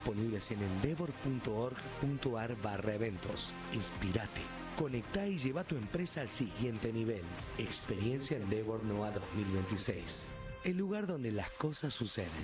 Disponibles en endeavor.org.ar/eventos. Inspirate, conectá y lleva tu empresa al siguiente nivel. Experiencia Endeavor NOA 2026. El lugar donde las cosas suceden.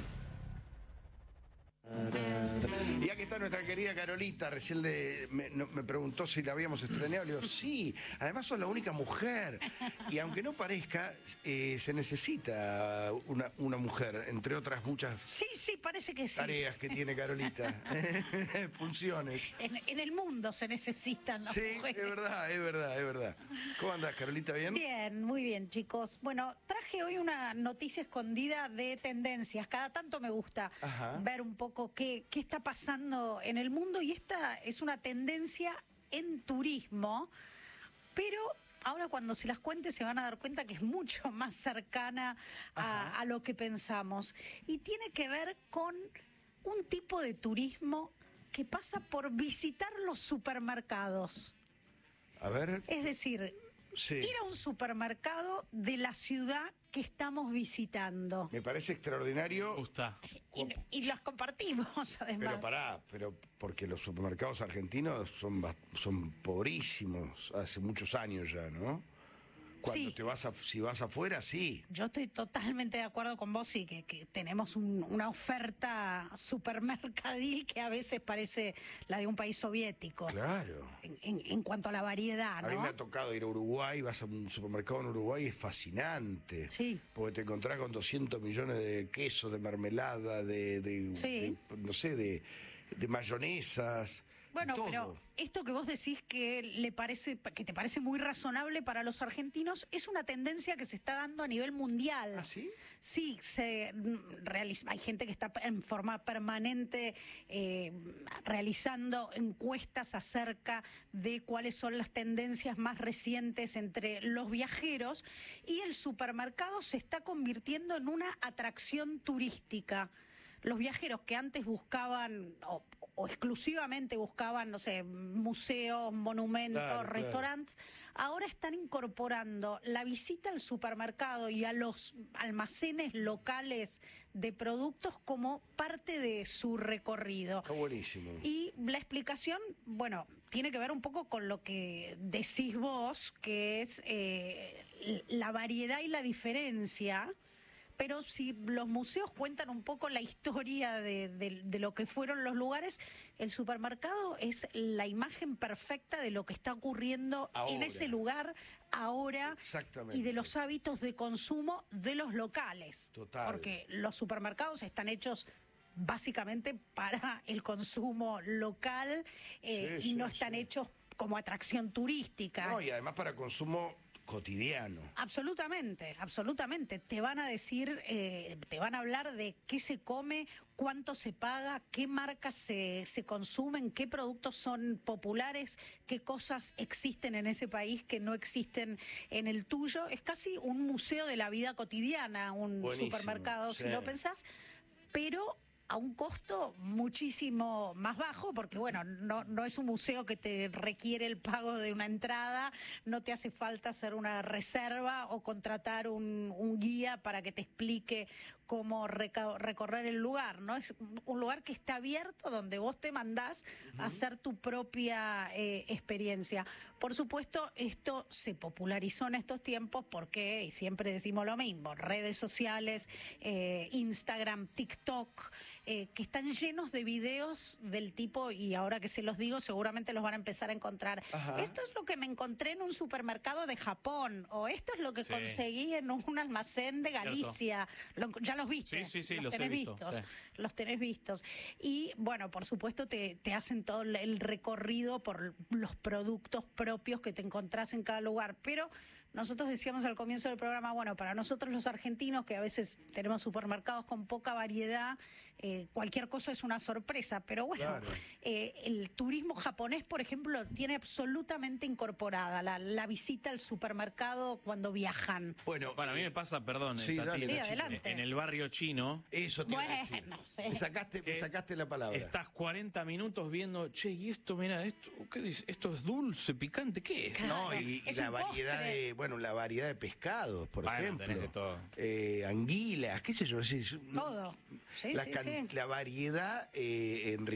Y aquí está nuestra querida Carolita. Recién me preguntó si la habíamos estrenado. Le digo, sí, además sos la única mujer. Y aunque no parezca, se necesita una mujer, entre otras muchas Sí, parece que sí. tareas que tiene Carolita. Funciones. En el mundo se necesitan las mujeres. Es verdad. ¿Cómo andás, Carolita? ¿Bien? Bien, muy bien, chicos. Bueno, traje hoy una noticia escondida de tendencias. Cada tanto me gusta ver un poco qué está pasando en el mundo, y esta es una tendencia en turismo, pero ahora cuando se las cuente se van a dar cuenta que es mucho más cercana a lo que pensamos, y tiene que ver con un tipo de turismo que pasa por visitar los supermercados. A ver. Es decir, ir a un supermercado de la ciudad que estamos visitando. Me parece extraordinario. Me gusta. Y las compartimos, además. Pero porque los supermercados argentinos son pobrísimos hace muchos años ya, ¿no? Cuando si vas afuera, sí. Yo estoy totalmente de acuerdo con vos, y que tenemos una oferta supermercadil que a veces parece la de un país soviético. Claro. En cuanto a la variedad, ¿no? A mí me ha tocado ir a Uruguay, vas a un supermercado en Uruguay, es fascinante. Sí. Porque te encontrás con 200 millones de quesos, de mermelada, de mayonesas. Bueno, pero esto que vos decís que te parece muy razonable para los argentinos, es una tendencia que se está dando a nivel mundial. ¿Ah, sí? Sí, hay gente que está en forma permanente realizando encuestas acerca de cuáles son las tendencias más recientes entre los viajeros, y el supermercado se está convirtiendo en una atracción turística. Los viajeros que antes buscaban o exclusivamente buscaban, no sé, museos, monumentos, restaurantes, ahora están incorporando la visita al supermercado y a los almacenes locales de productos como parte de su recorrido. Está buenísimo. Y la explicación, bueno, tiene que ver un poco con lo que decís vos, que es la variedad y la diferencia. Pero si los museos cuentan un poco la historia de lo que fueron los lugares, el supermercado es la imagen perfecta de lo que está ocurriendo ahora, en ese lugar ahora. Exactamente. Y de los hábitos de consumo de los locales. Total. Porque los supermercados están hechos básicamente para el consumo local y no están hechos como atracción turística. No, y además para consumo cotidiano. Absolutamente. Te van a decir, te van a hablar de qué se come, cuánto se paga, qué marcas se consumen, qué productos son populares, qué cosas existen en ese país que no existen en el tuyo. Es casi un museo de la vida cotidiana, un supermercado, si lo pensás, pero a un costo muchísimo más bajo, porque bueno, no es un museo que te requiere el pago de una entrada, no te hace falta hacer una reserva o contratar un guía para que te explique cómo recorrer el lugar, ¿no? Es un lugar que está abierto, donde vos te mandás a hacer tu propia experiencia. Por supuesto, esto se popularizó en estos tiempos porque, y siempre decimos lo mismo, redes sociales, Instagram, TikTok, que están llenos de videos del tipo, y ahora que se los digo seguramente los van a empezar a encontrar. Esto es lo que me encontré en un supermercado de Japón, o esto es lo que conseguí en un almacén de Galicia. Ya los viste. Sí, los he visto. Los tenés vistos. Y bueno, por supuesto te hacen todo el recorrido por los productos propios que te encontrás en cada lugar. Pero nosotros decíamos al comienzo del programa, bueno, para nosotros los argentinos, que a veces tenemos supermercados con poca variedad, cualquier cosa es una sorpresa. Pero bueno, el turismo japonés, por ejemplo, tiene absolutamente incorporada la visita al supermercado cuando viajan. Bueno, a mí me pasa, perdón, adelante. en el barrio chino. Eso te iba a decir. Sí. Me sacaste la palabra. Estás 40 minutos viendo, y esto, mira, esto, ¿qué dice? ¿Esto es dulce, picante? ¿Qué es? No, y Es la un variedad postre. bueno, la variedad de pescados, por Bueno, ejemplo. tenés de todo. Anguilas, qué sé yo. Todo. Sí, la, sí, can- sí. la variedad